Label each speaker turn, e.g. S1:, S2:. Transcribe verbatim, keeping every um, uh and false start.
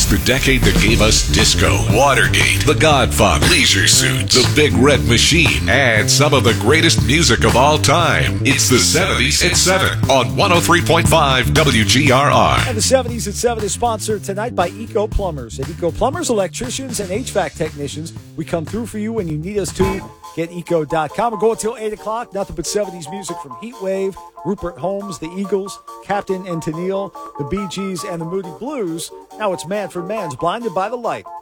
S1: the decade that gave us disco, Watergate, The Godfather, Leisure Suits, The Big Red Machine, and some of the greatest music of all time. It's the seventies at seven on one oh three point five W G R R.
S2: And the seventies at seven is sponsored tonight by Eco Plumbers. At Eco Plumbers, electricians, and H V A C technicians, we come through for you when you need us to. Get eco dot com. We'll go until eight o'clock. Nothing but seventies music from Heatwave, Rupert Holmes, the Eagles, Captain and Tennille, the Bee Gees, and the Moody Blues. Now it's Manfred Mann's Blinded by the Light.